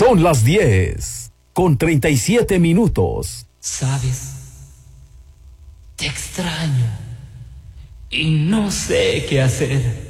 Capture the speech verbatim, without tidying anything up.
Son las diez con treinta y siete minutos. ¿Sabes? Te extraño y no sé qué hacer.